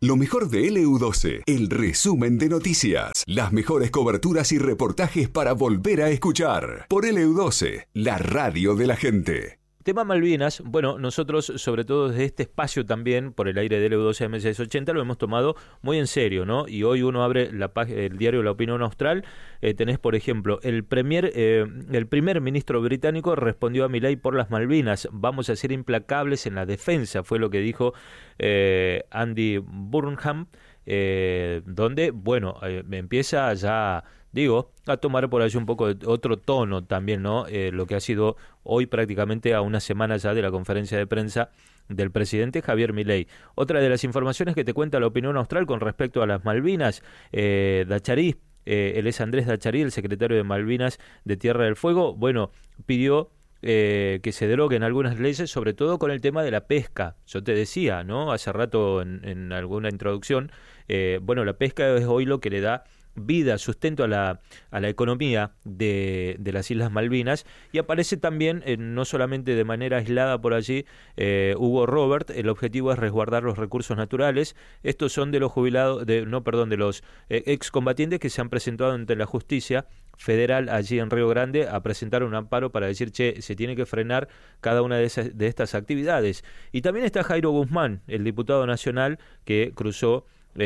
Lo mejor de LU12, el resumen de noticias. Las mejores coberturas y reportajes para volver a escuchar. Por LU12, la radio de la gente. Tema Malvinas, bueno, nosotros, sobre todo desde este espacio también, por el aire de LU12 M680, lo hemos tomado muy en serio, ¿no? Y hoy uno abre el diario La Opinión Austral, tenés, por ejemplo, el primer ministro británico respondió a Milei por las Malvinas. Vamos a ser implacables en la defensa, fue lo que dijo Andy Burnham, donde, bueno, empieza ya, digo, a tomar por allí un poco de otro tono también, ¿no? Lo que ha sido hoy prácticamente a una semana ya de la conferencia de prensa del presidente Javier Milei. Otra de las informaciones que te cuenta La Opinión Austral con respecto a las Malvinas, Dacharí, él es Andrés Dacharí, el secretario de Malvinas de Tierra del Fuego, bueno, pidió que se deroguen algunas leyes, sobre todo con el tema de la pesca. Yo te decía, ¿no? Hace rato en alguna introducción, bueno, la pesca es hoy lo que le da vida, sustento a la economía de las Islas Malvinas, y aparece también, no solamente de manera aislada por allí, Hugo Robert. El objetivo es resguardar los recursos naturales. Estos son de los jubilados, de los excombatientes que se han presentado ante la justicia federal allí en Río Grande a presentar un amparo para decir, se tiene que frenar cada una de estas actividades. Y también está Jairo Guzmán, el diputado nacional que cruzó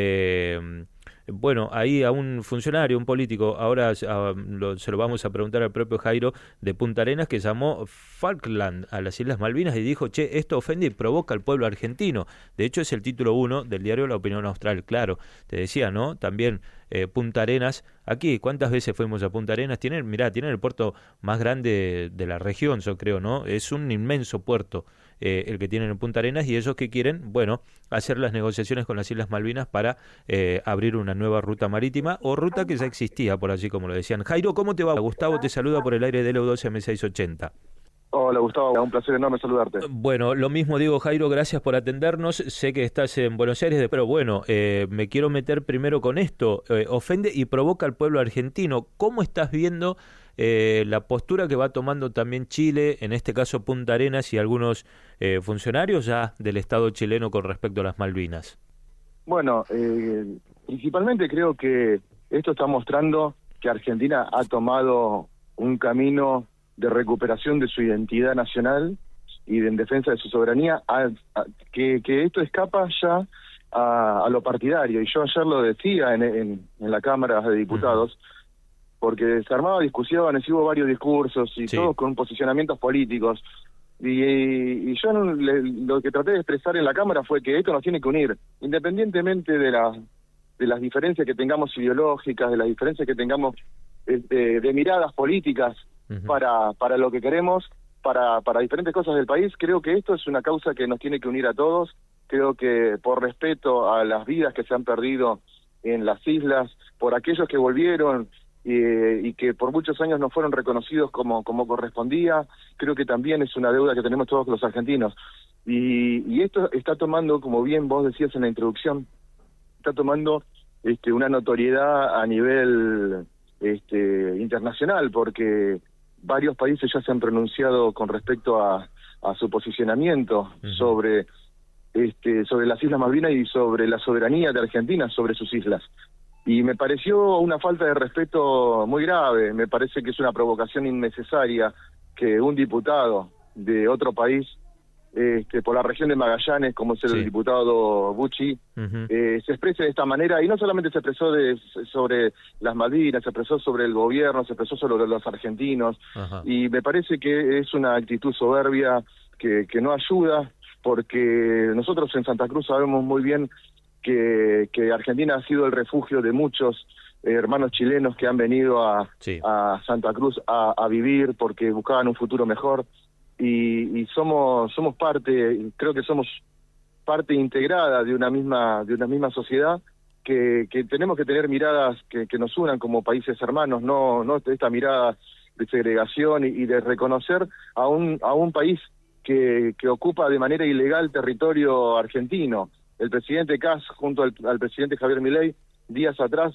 bueno, ahí a un funcionario, un político, ahora se lo vamos a preguntar al propio Jairo, de Punta Arenas, que llamó Falkland a las Islas Malvinas y dijo, esto ofende y provoca al pueblo argentino. De hecho, es el título 1 del diario La Opinión Austral. Claro, te decía, ¿no? También Punta Arenas, aquí, ¿cuántas veces fuimos a Punta Arenas? Tienen el puerto más grande de la región, yo creo, ¿no? Es un inmenso puerto el que tienen en Punta Arenas, y ellos que quieren, bueno, hacer las negociaciones con las Islas Malvinas para abrir una nueva ruta marítima, o ruta que ya existía por allí, como lo decían. Jairo, ¿cómo te va? Gustavo te saluda por el aire de LU12 M680. Hola Gustavo, un placer enorme saludarte. Bueno, lo mismo digo, Jairo, gracias por atendernos. Sé que estás en Buenos Aires, pero bueno, me quiero meter primero con esto. Ofende y provoca al pueblo argentino. ¿Cómo estás viendo la postura que va tomando también Chile, en este caso Punta Arenas, y algunos funcionarios ya del Estado chileno con respecto a las Malvinas? Bueno, principalmente creo que esto está mostrando que Argentina ha tomado un camino de recuperación de su identidad nacional y en defensa de su soberanía, que esto escapa ya a lo partidario. Y yo ayer lo decía en la Cámara de Diputados, porque se armaba discusiones, hubo varios discursos y todos con posicionamientos políticos. Y yo lo que traté de expresar en la Cámara fue que esto nos tiene que unir, independientemente de las diferencias que tengamos ideológicas, de las diferencias que tengamos de miradas políticas para lo que queremos, para diferentes cosas del país. Creo que esto es una causa que nos tiene que unir a todos. Creo que por respeto a las vidas que se han perdido en las islas, por aquellos que volvieron y que por muchos años no fueron reconocidos como correspondía, creo que también es una deuda que tenemos todos los argentinos. Y esto está tomando, como bien vos decías en la introducción, está tomando una notoriedad a nivel internacional, porque varios países ya se han pronunciado con respecto a su posicionamiento sobre las Islas Malvinas y sobre la soberanía de Argentina sobre sus islas. Y me pareció una falta de respeto muy grave. Me parece que es una provocación innecesaria que un diputado de otro país, por la región de Magallanes, como es el diputado Bucci, se exprese de esta manera. Y no solamente se expresó sobre las Malvinas, se expresó sobre el gobierno, se expresó sobre los argentinos. Y me parece que es una actitud soberbia que no ayuda, porque nosotros en Santa Cruz sabemos muy bien que Argentina ha sido el refugio de muchos hermanos chilenos que han venido a Santa Cruz a vivir porque buscaban un futuro mejor. Y somos parte, creo que somos parte integrada de una misma sociedad, que tenemos que tener miradas que nos unan como países hermanos, no esta mirada de segregación y de reconocer a un país que ocupa de manera ilegal territorio argentino. El presidente Kass junto al presidente Javier Milei días atrás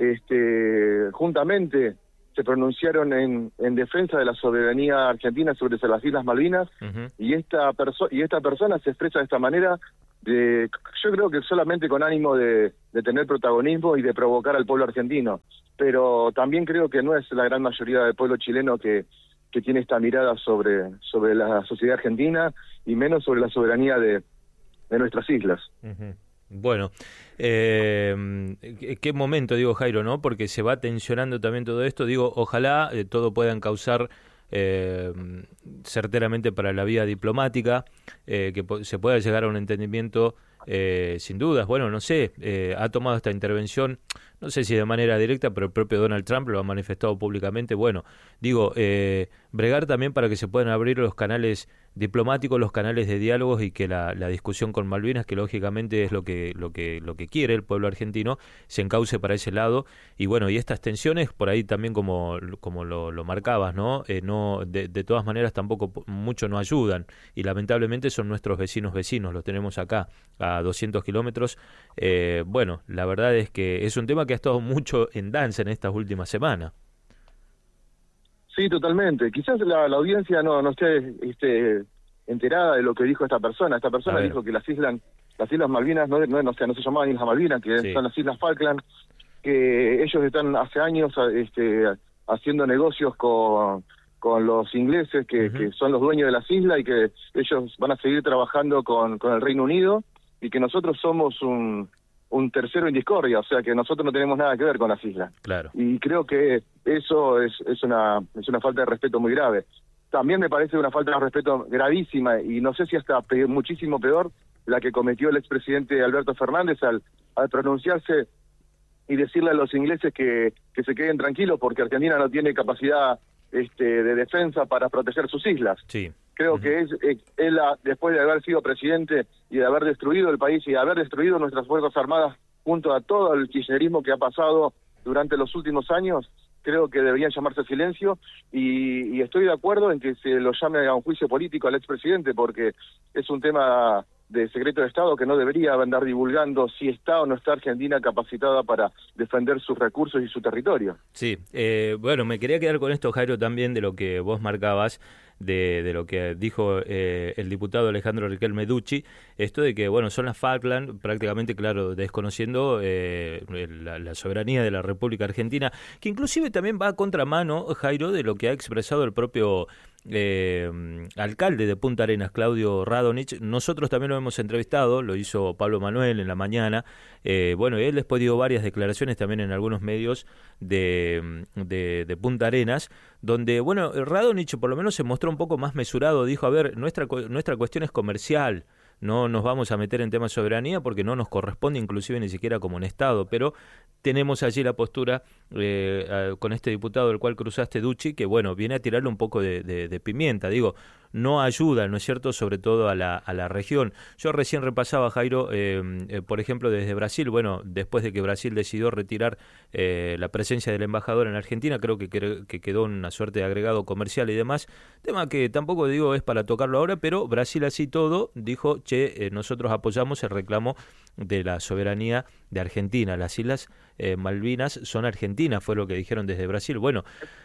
juntamente se pronunciaron en defensa de la soberanía argentina sobre las Islas Malvinas, y esta persona se expresa de esta manera yo creo que solamente con ánimo de tener protagonismo y de provocar al pueblo argentino, pero también creo que no es la gran mayoría del pueblo chileno que tiene esta mirada sobre la sociedad argentina y menos sobre la soberanía de nuestras islas. Uh-huh. Bueno, qué momento, digo, Jairo, ¿no? Porque se va tensionando también todo esto. Digo, ojalá todo pueda encauzar certeramente para la vía diplomática, que se pueda llegar a un entendimiento sin dudas. Bueno, no sé, ha tomado esta intervención, no sé si de manera directa, pero el propio Donald Trump lo ha manifestado públicamente. Bueno, digo, bregar también para que se puedan abrir los canales diplomáticos, los canales de diálogos y que la discusión con Malvinas, que lógicamente es lo que quiere el pueblo argentino, se encauce para ese lado. Y bueno, y estas tensiones, por ahí también como lo marcabas, ¿no? De todas maneras tampoco mucho nos ayudan y lamentablemente son nuestros vecinos, los tenemos acá a 200 kilómetros. Bueno, la verdad es que es un tema que ha estado mucho en danza en estas últimas semanas. Sí, totalmente. Quizás la audiencia no esté enterada de lo que dijo esta persona. Esta persona dijo que las islas Malvinas no se llamaban Islas Malvinas, que sí, son las Islas Falkland, que ellos están hace años haciendo negocios con los ingleses, que son los dueños de las islas, y que ellos van a seguir trabajando con el Reino Unido, y que nosotros somos un tercero en discordia, o sea que nosotros no tenemos nada que ver con las islas. Claro. Y creo que eso es una falta de respeto muy grave. También me parece una falta de respeto gravísima, y no sé si hasta muchísimo peor, la que cometió el expresidente Alberto Fernández al pronunciarse y decirle a los ingleses que se queden tranquilos porque Argentina no tiene capacidad de defensa para proteger sus islas. Sí. Creo que él, después de haber sido presidente y de haber destruido el país y de haber destruido nuestras Fuerzas Armadas junto a todo el kirchnerismo que ha pasado durante los últimos años, creo que deberían llamarse silencio, y estoy de acuerdo en que se lo llame a un juicio político al expresidente, porque es un tema de secreto de Estado que no debería andar divulgando si está o no está Argentina capacitada para defender sus recursos y su territorio. Sí, bueno, me quería quedar con esto, Jairo, también de lo que vos marcabas, de lo que dijo el diputado Alejandro Riquelme Ducci, esto de que, bueno, son las Falkland, prácticamente, claro, desconociendo la soberanía de la República Argentina, que inclusive también va a contramano, Jairo, de lo que ha expresado el propio alcalde de Punta Arenas, Claudio Radonich. Nosotros también lo hemos entrevistado, lo hizo Pablo Manuel en la mañana. Bueno, él después dio varias declaraciones también en algunos medios de Punta Arenas, donde, bueno, Radonich por lo menos se mostró un poco más mesurado. Dijo, a ver, nuestra cuestión es comercial, no nos vamos a meter en temas de soberanía porque no nos corresponde inclusive ni siquiera como un Estado, pero tenemos allí la postura con este diputado del cual cruzaste, Ducci, que bueno, viene a tirarle un poco de pimienta, digo, no ayuda, ¿no es cierto?, sobre todo a la región. Yo recién repasaba, Jairo, por ejemplo, desde Brasil, bueno, después de que Brasil decidió retirar la presencia del embajador en Argentina, creo que quedó una suerte de agregado comercial y demás, tema que tampoco digo es para tocarlo ahora, pero Brasil así todo dijo, nosotros apoyamos el reclamo de la soberanía de Argentina, las Islas Malvinas son argentinas, fue lo que dijeron desde Brasil. Bueno,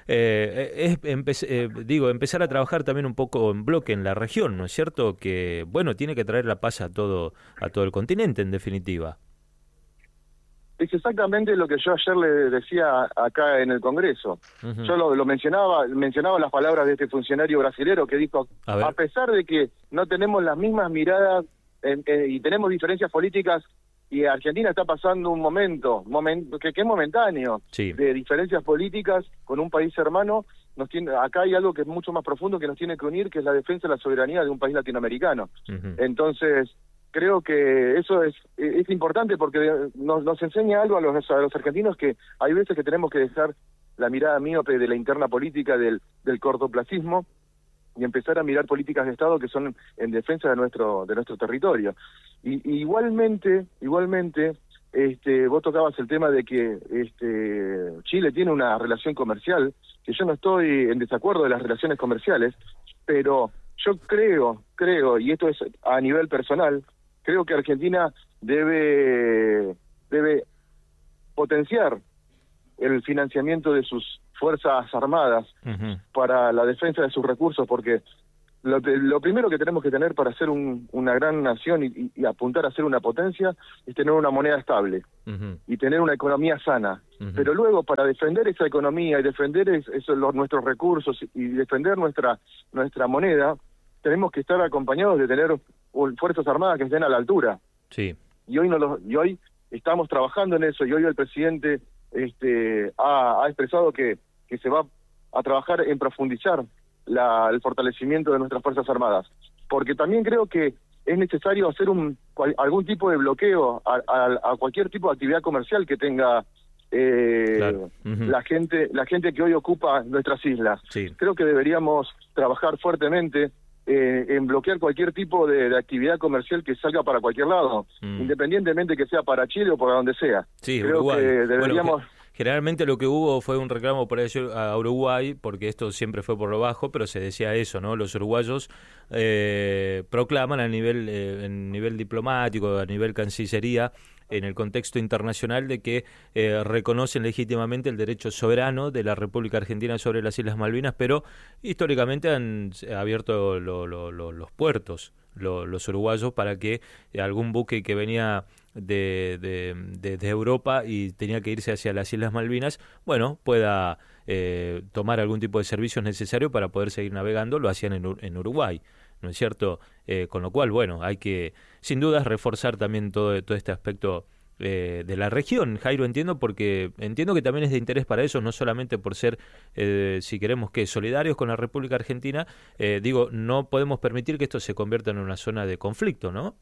empezar a trabajar también un poco en bloque en la región, ¿no es cierto? Que, bueno, tiene que traer la paz a todo el continente, en definitiva. Es exactamente lo que yo ayer le decía acá en el Congreso. Uh-huh. Yo lo mencionaba las palabras de este funcionario brasilero que dijo, a pesar de que no tenemos las mismas miradas y tenemos diferencias políticas, y Argentina está pasando un momento que es momentáneo, sí, de diferencias políticas con un país hermano, acá hay algo que es mucho más profundo que nos tiene que unir, que es la defensa de la soberanía de un país latinoamericano. Uh-huh. Entonces, creo que eso es importante porque nos enseña algo a los argentinos, que hay veces que tenemos que dejar la mirada míope de la interna política del cortoplacismo y empezar a mirar políticas de Estado que son en defensa de nuestro territorio. Y igualmente, vos tocabas el tema de que Chile tiene una relación comercial, que yo no estoy en desacuerdo de las relaciones comerciales, pero yo creo, y esto es a nivel personal, creo que Argentina debe potenciar el financiamiento de sus Fuerzas Armadas, uh-huh, para la defensa de sus recursos, porque lo primero que tenemos que tener para ser una gran nación y apuntar a ser una potencia es tener una moneda estable y tener una economía sana. Pero luego, para defender esa economía y defender nuestros recursos y defender nuestra moneda, tenemos que estar acompañados de tener fuerzas armadas que estén a la altura. Sí. Y hoy estamos trabajando en eso, y hoy el presidente ha expresado que se va a trabajar en profundizar el fortalecimiento de nuestras Fuerzas Armadas, porque también creo que es necesario hacer algún tipo de bloqueo a cualquier tipo de actividad comercial que tenga claro. la gente que hoy ocupa nuestras islas. Sí. Creo que deberíamos trabajar fuertemente en bloquear cualquier tipo de actividad comercial que salga para cualquier lado, independientemente que sea para Chile o para donde sea. Sí, creo Uruguay. Que deberíamos... Bueno, generalmente lo que hubo fue un reclamo por eso a Uruguay, porque esto siempre fue por lo bajo, pero se decía eso, ¿no? Los uruguayos proclaman en nivel diplomático, a nivel cancillería, en el contexto internacional, de que reconocen legítimamente el derecho soberano de la República Argentina sobre las Islas Malvinas, pero históricamente han abierto los puertos los uruguayos para que algún buque que venía de Europa y tenía que irse hacia las Islas Malvinas, bueno, pueda tomar algún tipo de servicios necesarios para poder seguir navegando. Lo hacían en Uruguay, ¿no es cierto? Con lo cual, bueno, hay que, sin dudas, reforzar también todo este aspecto de la región, Jairo, porque entiendo que también es de interés para ellos, no solamente por ser, si queremos que solidarios con la República Argentina, no podemos permitir que esto se convierta en una zona de conflicto, ¿no?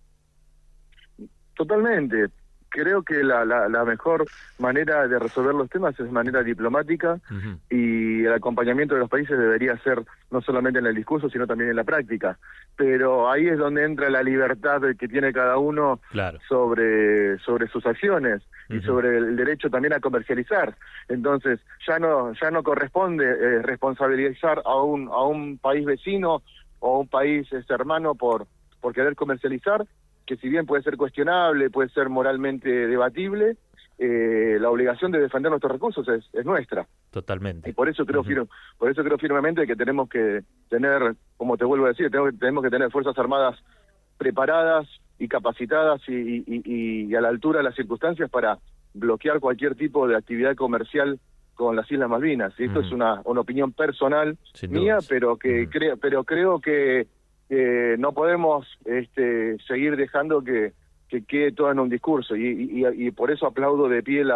Totalmente. Creo que la mejor manera de resolver los temas es de manera diplomática, y el acompañamiento de los países debería ser no solamente en el discurso, sino también en la práctica. Pero ahí es donde entra la libertad que tiene cada uno, claro, sobre sus acciones y sobre el derecho también a comercializar. Entonces ya no corresponde responsabilizar a un país vecino o a un país hermano por querer comercializar, que si bien puede ser cuestionable, puede ser moralmente debatible, la obligación de defender nuestros recursos es nuestra. Totalmente. Y por eso creo firmemente que tenemos que tener, como te vuelvo a decir, tenemos que tener Fuerzas Armadas preparadas y capacitadas y a la altura de las circunstancias para bloquear cualquier tipo de actividad comercial con las Islas Malvinas. Y esto es una opinión personal mía, pero creo que no podemos seguir dejando que quede todo en un discurso, y por eso aplaudo de pie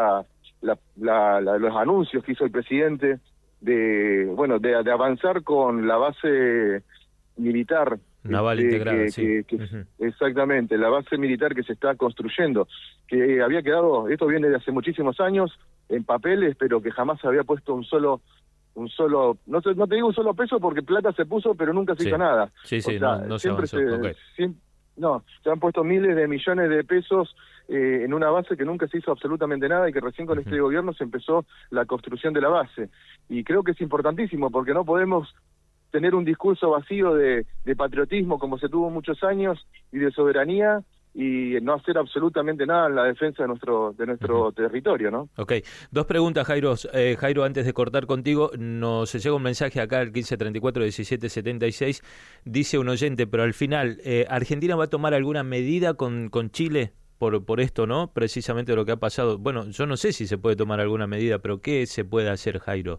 los anuncios que hizo el presidente de avanzar con la base militar naval integrada, exactamente, la base militar que se está construyendo, que había quedado, esto viene de hace muchísimos años en papeles, pero que jamás se había puesto un solo, no te digo un solo peso, porque plata se puso, pero nunca se hizo nada. Sí, no se avanzó. Se han puesto miles de millones de pesos en una base que nunca se hizo absolutamente nada, y que recién con este gobierno se empezó la construcción de la base. Y creo que es importantísimo, porque no podemos tener un discurso vacío de patriotismo como se tuvo muchos años, y de soberanía, y no hacer absolutamente nada en la defensa de nuestro territorio, ¿no? Ok, dos preguntas, Jairo. Jairo, antes de cortar contigo, nos llega un mensaje acá al 1534-1776, dice un oyente, pero al final, ¿Argentina va a tomar alguna medida con Chile por esto, no? Precisamente lo que ha pasado. Bueno, yo no sé si se puede tomar alguna medida, pero ¿qué se puede hacer, Jairo?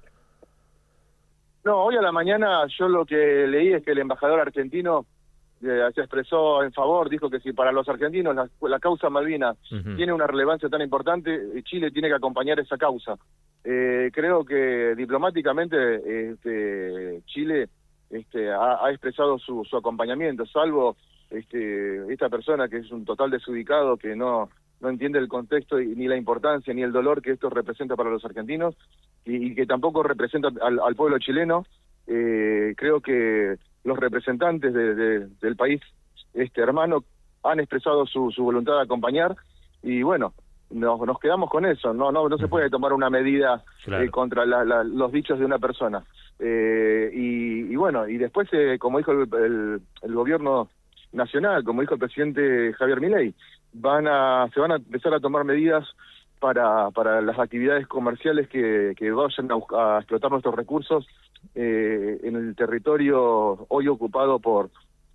No, hoy a la mañana yo lo que leí es que el embajador argentino se expresó en favor, dijo que si para los argentinos la causa Malvinas tiene una relevancia tan importante, Chile tiene que acompañar esa causa. Creo que diplomáticamente Chile ha expresado su acompañamiento, salvo esta persona que es un total desubicado, que no entiende el contexto ni la importancia ni el dolor que esto representa para los argentinos, y que tampoco representa al pueblo chileno. Creo que los representantes del país hermano han expresado su voluntad de acompañar, y bueno, nos quedamos con eso. No se puede tomar una medida contra los dichos de una persona. Y bueno, y después, como dijo el gobierno nacional, como dijo el presidente Javier Milei, se van a empezar a tomar medidas para las actividades comerciales que vayan a explotar nuestros recursos en el territorio hoy ocupado por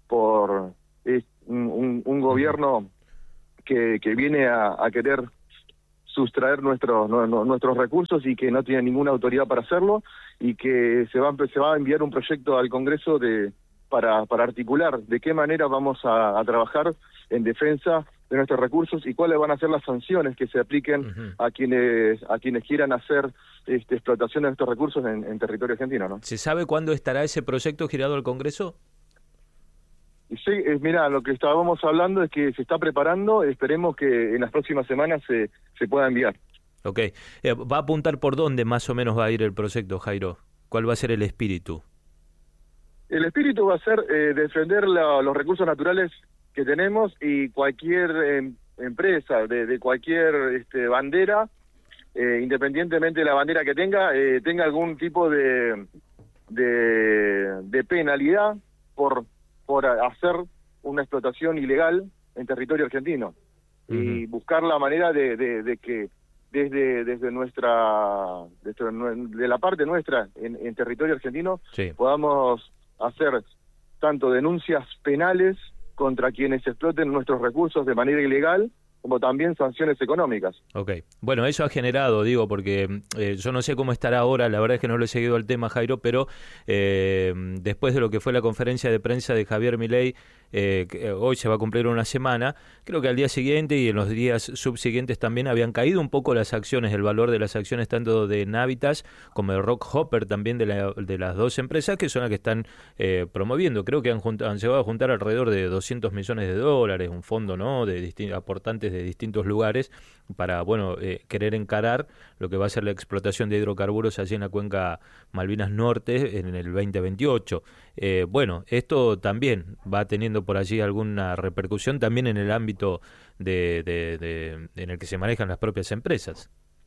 un gobierno que viene a querer sustraer nuestros recursos y que no tiene ninguna autoridad para hacerlo, y que se va a enviar un proyecto al Congreso para articular de qué manera vamos a trabajar en defensa de nuestros recursos y cuáles van a ser las sanciones que se apliquen a quienes quieran hacer explotación de nuestros recursos en territorio argentino, ¿no? ¿Se sabe cuándo estará ese proyecto girado al Congreso? Sí, mira, lo que estábamos hablando es que se está preparando, esperemos que en las próximas semanas se pueda enviar. Ok. ¿Va a apuntar por dónde más o menos va a ir el proyecto, Jairo? ¿Cuál va a ser el espíritu? El espíritu va a ser defender los recursos naturales que tenemos, y cualquier empresa de cualquier bandera, independientemente de la bandera que tenga algún tipo de penalidad por hacer una explotación ilegal en territorio argentino. Y buscar la manera de que desde la parte nuestra en territorio argentino, sí, podamos hacer tanto denuncias penales contra quienes exploten nuestros recursos de manera ilegal, como también sanciones económicas. Ok. Bueno, eso ha generado, digo, porque yo no sé cómo estará ahora, la verdad es que no lo he seguido el tema, Jairo, pero después de lo que fue la conferencia de prensa de Javier Milei, que hoy se va a cumplir una semana, creo que al día siguiente y en los días subsiguientes también habían caído un poco las acciones, el valor de las acciones tanto de Navitas como de Rockhopper, también de las dos empresas que son las que están promoviendo. Creo que han llegado a juntar alrededor de $200 millones, un fondo, ¿no?, de aportantes de distintos lugares para, bueno, querer encarar lo que va a ser la explotación de hidrocarburos allí en la cuenca Malvinas Norte en el 2028. Bueno, esto también va teniendo por allí alguna repercusión también en el ámbito en el que se manejan las propias empresas.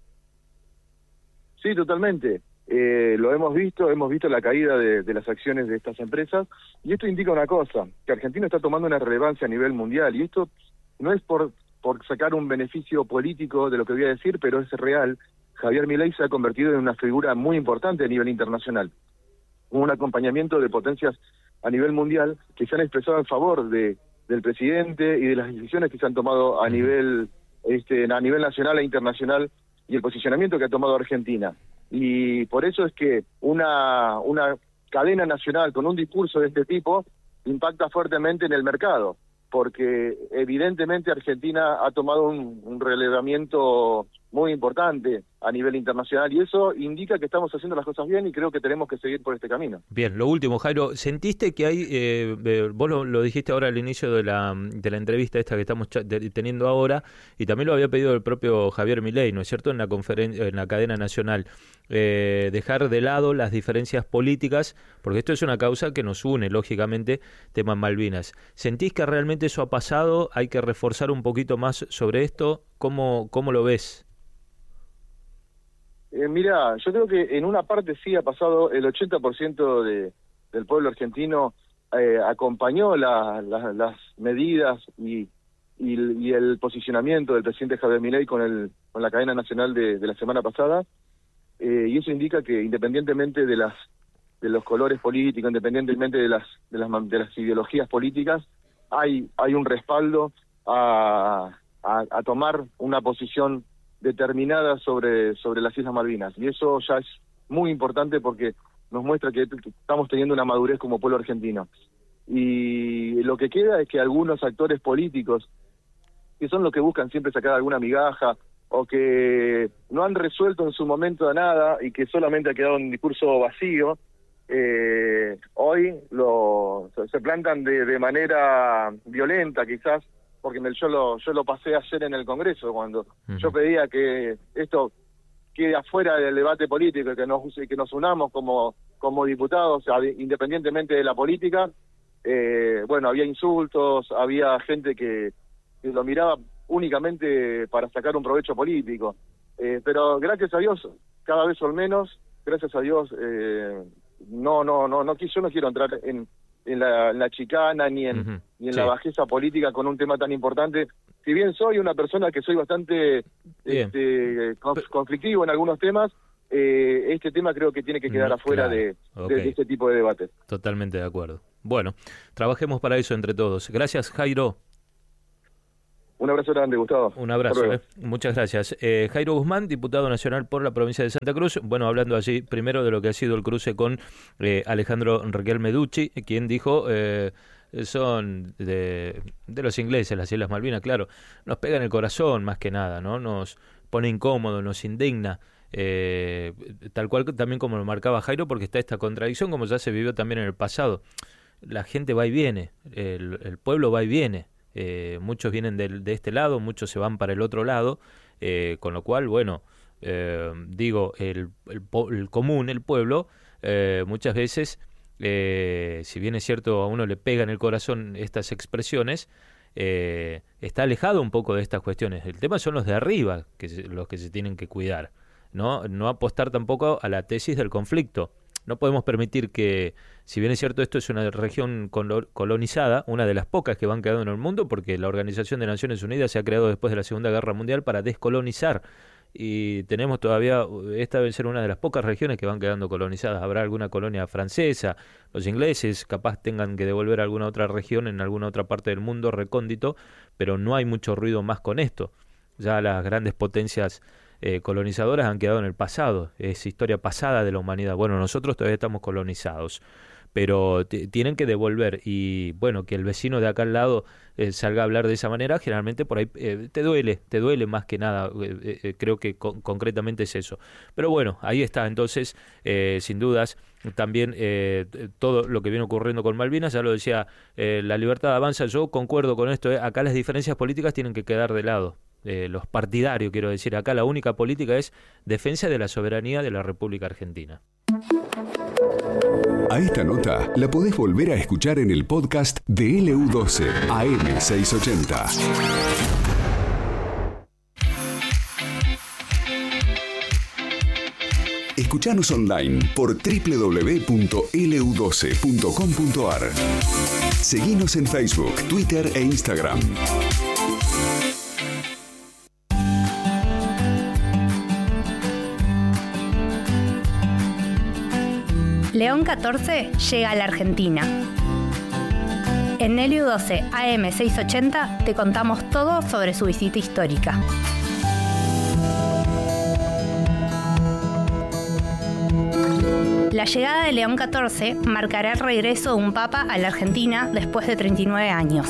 Sí, totalmente. Lo hemos visto la caída de las acciones de estas empresas, y esto indica una cosa, que Argentina está tomando una relevancia a nivel mundial, y esto no es por sacar un beneficio político de lo que voy a decir, pero es real. Javier Milei se ha convertido en una figura muy importante a nivel internacional, un acompañamiento de potencias a nivel mundial que se han expresado en favor del presidente y de las decisiones que se han tomado a nivel nacional e internacional, y el posicionamiento que ha tomado Argentina. Y por eso es que una cadena nacional con un discurso de este tipo impacta fuertemente en el mercado, porque evidentemente Argentina ha tomado un relevamiento muy importante a nivel internacional, y eso indica que estamos haciendo las cosas bien, y creo que tenemos que seguir por este camino. Bien, lo último, Jairo, ¿sentiste que hay, vos lo dijiste ahora al inicio de la entrevista esta que estamos teniendo ahora, y también lo había pedido el propio Javier Milei, ¿no es cierto?, en la conferencia, en la cadena nacional, dejar de lado las diferencias políticas, porque esto es una causa que nos une, lógicamente, tema Malvinas. ¿Sentís que realmente eso ha pasado? ¿Hay que reforzar un poquito más sobre esto? ¿Cómo lo ves? Mira, yo creo que en una parte sí ha pasado. El 80% del pueblo argentino acompañó las medidas y el posicionamiento del presidente Javier Milei con la cadena nacional de la semana pasada, y eso indica que independientemente de los colores políticos, independientemente de las ideologías políticas, hay un respaldo a tomar una posición determinada sobre las Islas Malvinas, y eso ya es muy importante porque nos muestra que estamos teniendo una madurez como pueblo argentino. Y lo que queda es que algunos actores políticos, que son los que buscan siempre sacar alguna migaja, o que no han resuelto en su momento nada y que solamente ha quedado un discurso vacío, hoy se plantan de manera violenta, quizás, porque yo lo pasé ayer en el Congreso, cuando yo pedía que esto quede afuera del debate político y que nos unamos como diputados, independientemente de la política. Bueno, había insultos, había gente que lo miraba únicamente para sacar un provecho político. Pero gracias a Dios, cada vez son menos, gracias a Dios, yo no quiero entrar en la chicana ni en la bajeza política con un tema tan importante. Si bien soy una persona que soy bastante conflictivo en algunos temas, este tema creo que tiene que quedar afuera de este tipo de debate. Totalmente de acuerdo. Bueno, trabajemos para eso entre todos. Gracias, Jairo. Un abrazo grande, Gustavo. Un abrazo, muchas gracias. Jairo Guzmán, diputado nacional por la provincia de Santa Cruz. Bueno, hablando allí primero de lo que ha sido el cruce con Alejandro Riquelme Ducci, quien dijo... son de los ingleses, las Islas Malvinas, claro, nos pega en el corazón más que nada, ¿no? Nos pone incómodo, nos indigna, tal cual también como lo marcaba Jairo, porque está esta contradicción como ya se vivió también en el pasado. La gente va y viene, el pueblo va y viene, muchos vienen de este lado, muchos se van para el otro lado, con lo cual, bueno, digo, el común, el pueblo, muchas veces... si bien es cierto a uno le pega en el corazón estas expresiones, está alejado un poco de estas cuestiones. El tema son los de arriba, los que se tienen que cuidar, no apostar tampoco a la tesis del conflicto. No podemos permitir que, si bien es cierto esto es una región colonizada, una de las pocas que van quedando en el mundo, porque la Organización de Naciones Unidas se ha creado después de la Segunda Guerra Mundial para descolonizar, y tenemos todavía, esta debe ser una de las pocas regiones que van quedando colonizadas. Habrá alguna colonia francesa, los ingleses capaz tengan que devolver a alguna otra región en alguna otra parte del mundo recóndito, pero no hay mucho ruido más con esto. Ya las grandes potencias colonizadoras han quedado en el pasado, es historia pasada de la humanidad. Bueno, nosotros todavía estamos colonizados, pero tienen que devolver, y bueno, que el vecino de acá al lado salga a hablar de esa manera, generalmente por ahí te duele más que nada, creo que concretamente es eso. Pero bueno, ahí está, entonces, sin dudas, también todo lo que viene ocurriendo con Malvinas, ya lo decía, la libertad avanza, yo concuerdo con esto, acá las diferencias políticas tienen que quedar de lado. Los partidarios, quiero decir, acá la única política es defensa de la soberanía de la República Argentina. A esta nota la podés volver a escuchar en el podcast de LU12 AM680. Escuchanos online por www.lu12.com.ar. Seguinos en Facebook, Twitter e Instagram. León 14 llega a la Argentina. En LU12 AM680 te contamos todo sobre su visita histórica. La llegada de León 14 marcará el regreso de un papa a la Argentina después de 39 años.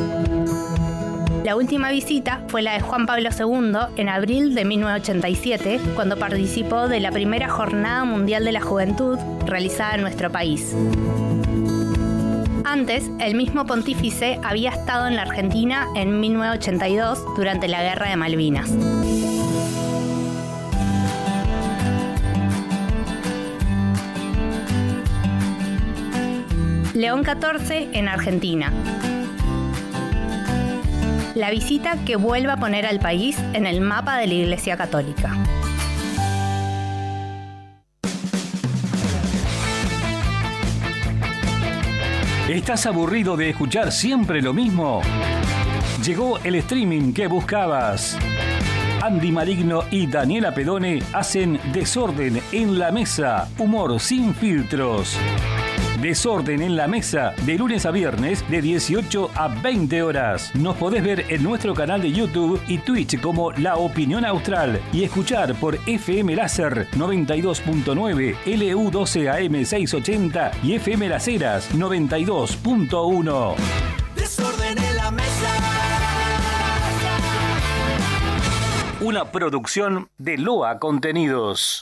La última visita fue la de Juan Pablo II en abril de 1987, cuando participó de la primera Jornada Mundial de la Juventud realizada en nuestro país. Antes, el mismo pontífice había estado en la Argentina en 1982 durante la Guerra de Malvinas. León 14 en Argentina. La visita que vuelve a poner al país en el mapa de la Iglesia Católica. ¿Estás aburrido de escuchar siempre lo mismo? Llegó el streaming que buscabas. Andy Maligno y Daniela Pedone hacen Desorden en la Mesa, humor sin filtros. Desorden en la Mesa, de lunes a viernes, de 18 a 20 horas. Nos podés ver en nuestro canal de YouTube y Twitch como La Opinión Austral y escuchar por FM Láser 92.9, LU12 AM680 y FM Las Heras 92.1. Desorden en la Mesa. Una producción de Loa Contenidos.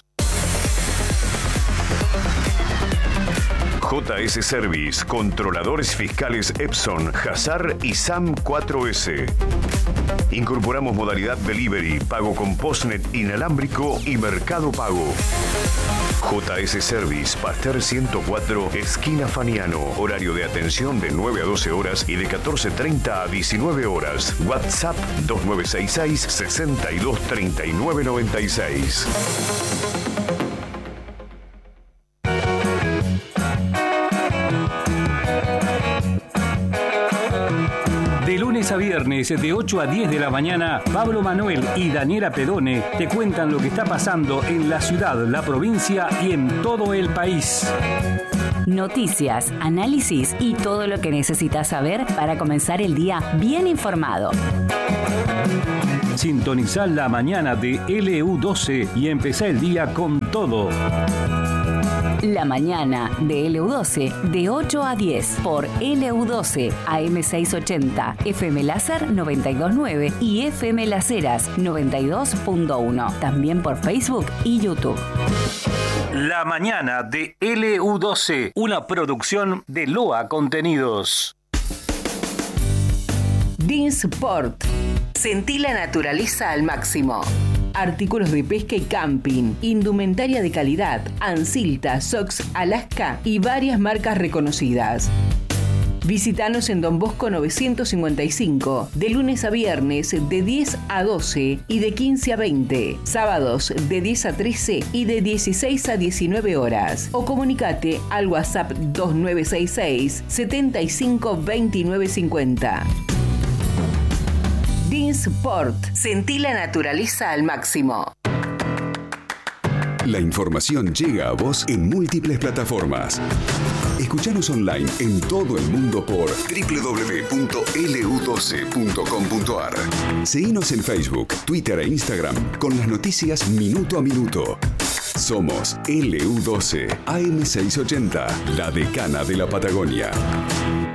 JS Service, controladores fiscales Epson, Hazar y SAM 4S. Incorporamos modalidad delivery, pago con postnet inalámbrico y mercado pago. JS Service, Pasteur 104, esquina Faniano. Horario de atención de 9 a 12 horas y de 14:30 a 19 horas. WhatsApp 2966 62 39 96. De lunes a viernes. viernes de 8 a 10 de la mañana, Pablo Manuel y Daniela Pedone te cuentan lo que está pasando en la ciudad, la provincia y en todo el país. Noticias, análisis y todo lo que necesitas saber para comenzar el día bien informado. Sintonizá la mañana de LU12 y empezá el día con todo. La mañana de LU12 de 8 a 10 por LU12 AM680, FM Láser 92.9 y FM Las Heras 92.1. También por Facebook y YouTube. La mañana de LU12, una producción de Loa Contenidos. Dinsport. Sentí la naturaleza al máximo. Artículos de pesca y camping, indumentaria de calidad, Ansilta, Sox, Alaska y varias marcas reconocidas. Visítanos en Don Bosco 955, de lunes a viernes de 10 a 12 y de 15 a 20, sábados de 10 a 13 y de 16 a 19 horas. O comunicate al WhatsApp 2966 75 29 50. Dinsport. Sentí la naturaleza al máximo. La información llega a vos en múltiples plataformas. Escuchanos online en todo el mundo por www.lu12.com.ar. Seguinos en Facebook, Twitter e Instagram con las noticias minuto a minuto. Somos LU12 AM680, la decana de la Patagonia.